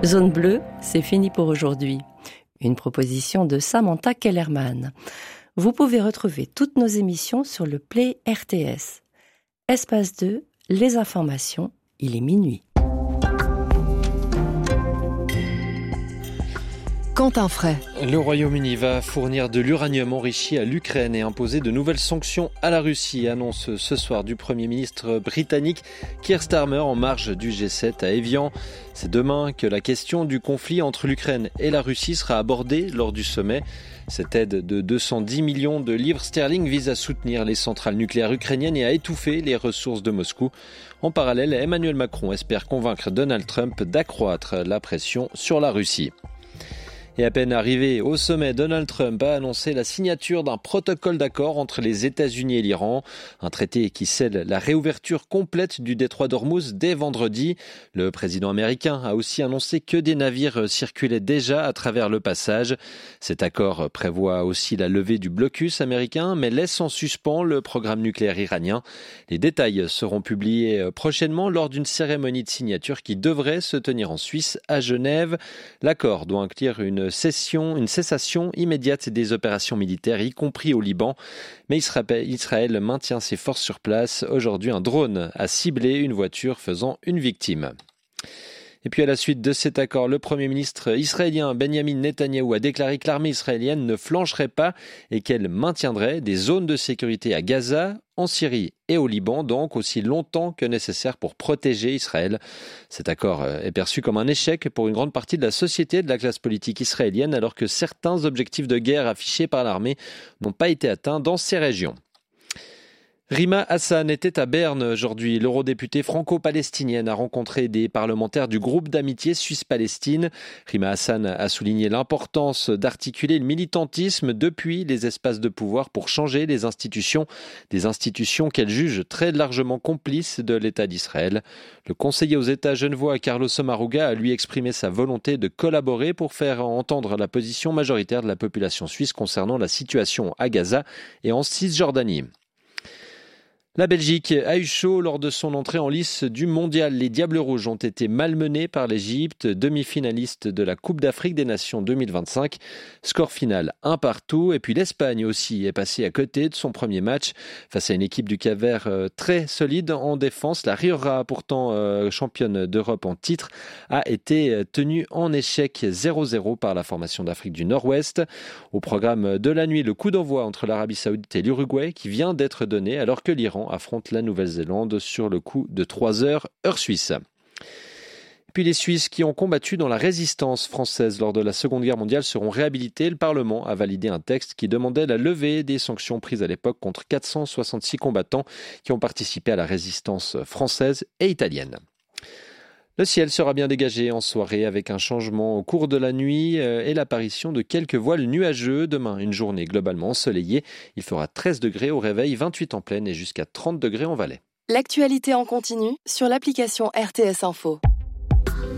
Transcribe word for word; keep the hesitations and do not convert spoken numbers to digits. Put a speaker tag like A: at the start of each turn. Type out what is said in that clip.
A: Zone bleue, c'est fini pour aujourd'hui. Une proposition de Samantha Kellerman. Vous pouvez retrouver toutes nos émissions sur le Play R T S. Espace deux, les informations, il est minuit.
B: Quentin Fray.
C: Le Royaume-Uni va fournir de l'uranium enrichi à l'Ukraine et imposer de nouvelles sanctions à la Russie, annonce ce soir du Premier ministre britannique Keir Starmer en marge du G sept à Évian. C'est demain que la question du conflit entre l'Ukraine et la Russie sera abordée lors du sommet. Cette aide de deux cent dix millions de livres sterling vise à soutenir les centrales nucléaires ukrainiennes et à étouffer les ressources de Moscou. En parallèle, Emmanuel Macron espère convaincre Donald Trump d'accroître la pression sur la Russie. Et à peine arrivé au sommet, Donald Trump a annoncé la signature d'un protocole d'accord entre les États-Unis et l'Iran. Un traité qui scelle la réouverture complète du détroit d'Ormuz dès vendredi. Le président américain a aussi annoncé que des navires circulaient déjà à travers le passage. Cet accord prévoit aussi la levée du blocus américain, mais laisse en suspens le programme nucléaire iranien. Les détails seront publiés prochainement lors d'une cérémonie de signature qui devrait se tenir en Suisse, à Genève. L'accord doit inclure une Cession, une cessation immédiate des opérations militaires, y compris au Liban. Mais Israël maintient ses forces sur place. Aujourd'hui, un drone a ciblé une voiture faisant une victime. Et puis à la suite de cet accord, le Premier ministre israélien Benjamin Netanyahou a déclaré que l'armée israélienne ne flancherait pas et qu'elle maintiendrait des zones de sécurité à Gaza, en Syrie et au Liban, donc aussi longtemps que nécessaire pour protéger Israël. Cet accord est perçu comme un échec pour une grande partie de la société et de la classe politique israélienne, alors que certains objectifs de guerre affichés par l'armée n'ont pas été atteints dans ces régions. Rima Hassan était à Berne aujourd'hui. L'eurodéputée franco-palestinienne a rencontré des parlementaires du groupe d'amitié Suisse-Palestine. Rima Hassan a souligné l'importance d'articuler le militantisme depuis les espaces de pouvoir pour changer les institutions, des institutions qu'elle juge très largement complices de l'État d'Israël. Le conseiller aux États genevois Carlos Sommaruga a lui exprimé sa volonté de collaborer pour faire entendre la position majoritaire de la population suisse concernant la situation à Gaza et en Cisjordanie. La Belgique a eu chaud lors de son entrée en lice du mondial. Les Diables Rouges ont été malmenés par l'Égypte, demi-finaliste de la Coupe d'Afrique des Nations deux mille vingt-cinq. Score final un partout. Et puis l'Espagne aussi est passée à côté de son premier match face à une équipe du Cap-Vert très solide en défense. La Rioja, pourtant euh, championne d'Europe en titre, a été tenue en échec zéro zéro par la formation d'Afrique du Nord-Ouest. Au programme de la nuit, le coup d'envoi entre l'Arabie Saoudite et l'Uruguay qui vient d'être donné alors que l'Iran affronte la Nouvelle-Zélande sur le coup de trois heures, heure suisse. Et puis les Suisses qui ont combattu dans la résistance française lors de la Seconde Guerre mondiale seront réhabilités. Le Parlement a validé un texte qui demandait la levée des sanctions prises à l'époque contre quatre cent soixante-six combattants qui ont participé à la résistance française et italienne. Le ciel sera bien dégagé en soirée avec un changement au cours de la nuit et l'apparition de quelques voiles nuageux. Demain, une journée globalement ensoleillée. Il fera treize degrés au réveil, vingt-huit en plaine et jusqu'à trente degrés en Valais.
B: L'actualité en continu sur l'application R T S Info.